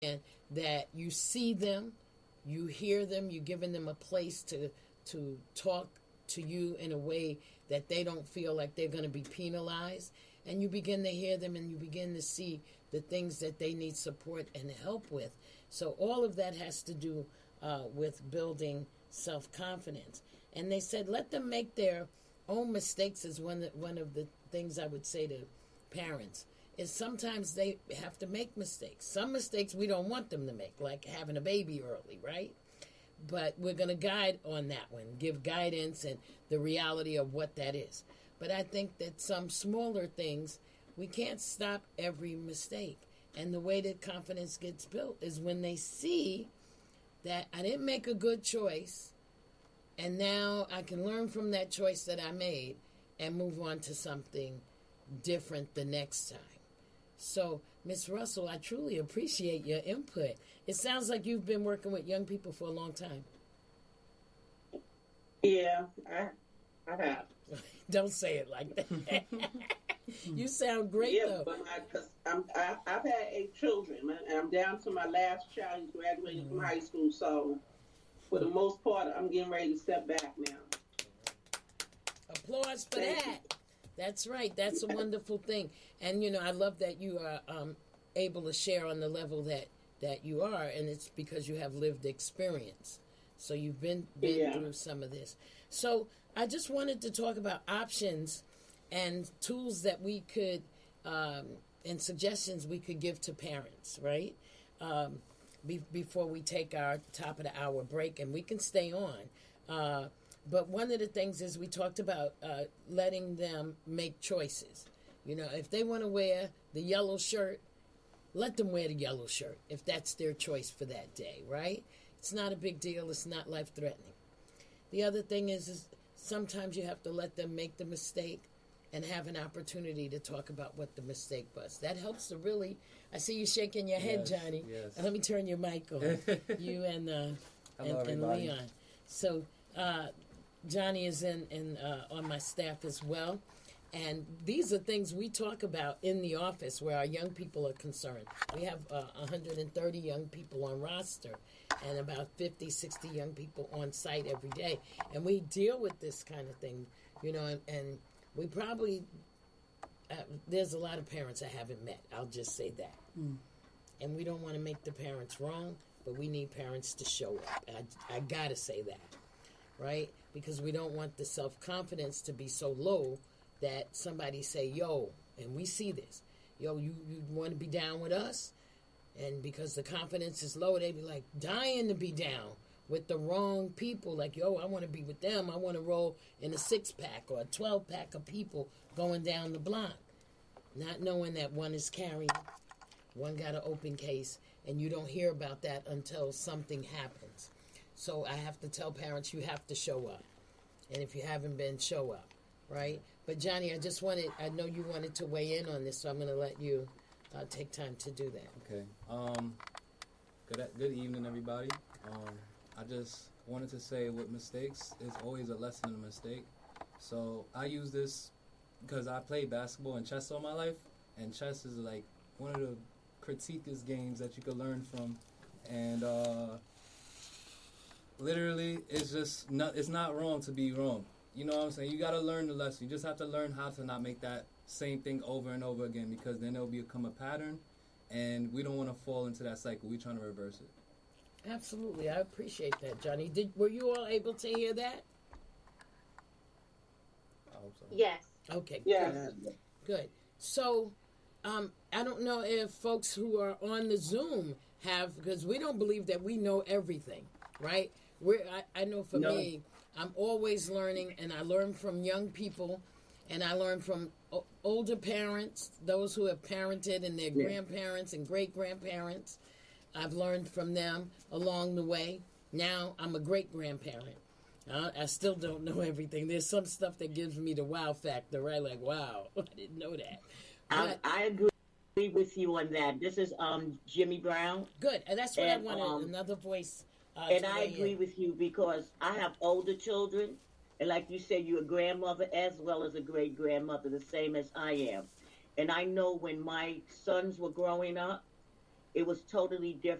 that you see them, you hear them, you're giving them a place to talk to you in a way that they don't feel like they're going to be penalized, and you begin to hear them and you begin to see the things that they need support and help with. So all of that has to do with building self-confidence. And they said let them make their own mistakes is one of the things I would say to parents is sometimes they have to make mistakes. Some mistakes we don't want them to make, like having a baby early, right? But we're going to guide on that one, give guidance and the reality of what that is. But I think that some smaller things, we can't stop every mistake. And the way that confidence gets built is when they see that I didn't make a good choice, and now I can learn from that choice that I made and move on to something different the next time. So, Ms. Russell, I truly appreciate your input. It sounds like you've been working with young people for a long time. Yeah, I have. Don't say it like that. You sound great, though. But I've had 8 children, and I'm down to my last child. He's graduating from high school, so for the most part, I'm getting ready to step back now. Applause for that. You. That's right. That's a wonderful thing. And, I love that you are able to share on the level that you are, and it's because you have lived experience. So you've been through some of this. So I just wanted to talk about options and tools that we could, and suggestions we could give to parents, right? Before we take our top of the hour break, and we can stay on. But one of the things is we talked about letting them make choices. If they want to wear the yellow shirt, let them wear the yellow shirt if that's their choice for that day, right? It's not a big deal. It's not life-threatening. The other thing is sometimes you have to let them make the mistake and have an opportunity to talk about what the mistake was. That helps to really... I see you shaking your head, Johnny. Yes. Let me turn your mic on. You and Leon. So... Johnny is in on my staff as well, and these are things we talk about in the office where our young people are concerned. We have 130 young people on roster and about 50, 60 young people on site every day, and we deal with this kind of thing, and we probably there's a lot of parents I haven't met. I'll just say that, and we don't want to make the parents wrong, but we need parents to show up. I gotta say that. Right? Because we don't want the self-confidence to be so low that somebody say, yo, and we see this, yo, you want to be down with us? And because the confidence is low, they be like dying to be down with the wrong people. Like, yo, I want to be with them. I want to roll in a 6-pack or a 12-pack of people going down the block. Not knowing that one is carrying, one got an open case, and you don't hear about that until something happens. So I have to tell parents, you have to show up. And if you haven't been, show up, right? But Johnny, I know you wanted to weigh in on this, so I'm going to let you take time to do that. Okay. Good evening, everybody. I just wanted to say with mistakes, it's always a lesson in a mistake. So I use this because I played basketball and chess all my life, and chess is like one of the critiquest games that you could learn from. And literally, it's not wrong to be wrong. You know what I'm saying? You got to learn the lesson. You just have to learn how to not make that same thing over and over again, because then it'll become a pattern, and we don't want to fall into that cycle. We're trying to reverse it. Absolutely. I appreciate that, Johnny. Were you all able to hear that? I hope so. Yes. Okay, Yes. Good. So, I don't know if folks who are on the Zoom have, because we don't believe that we know everything, right? I know for me, I'm always learning, and I learn from young people, and I learn from older parents, those who have parented, and their grandparents and great-grandparents. I've learned from them along the way. Now I'm a great-grandparent. I still don't know everything. There's some stuff that gives me the wow factor, right? Like, wow, I didn't know that. I agree with you on that. This is Jimmy Brown. Good, and that's what I wanted, another voice. And I agree with you because I have older children, and like you said, you're a grandmother as well as a great-grandmother, the same as I am. And I know when my sons were growing up, it was totally different.